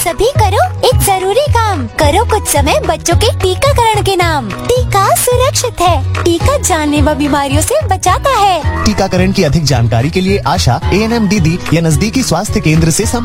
सभी करो एक जरूरी काम, करो कुछ समय बच्चों के टीकाकरण के नाम। टीका सुरक्षित है, टीका जानलेवा बीमारियों से बचाता है। टीकाकरण की अधिक जानकारी के लिए आशा, ANM दीदी या नजदीकी स्वास्थ्य केंद्र से